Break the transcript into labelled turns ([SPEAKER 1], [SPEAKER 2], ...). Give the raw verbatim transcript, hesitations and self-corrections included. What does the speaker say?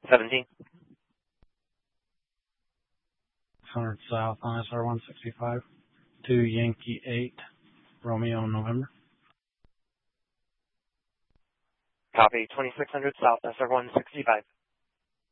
[SPEAKER 1] seventeen.
[SPEAKER 2] six hundred south on S R one sixty-five. two Yankee eight, Romeo November.
[SPEAKER 1] Copy, twenty-six hundred south S R one sixty-five.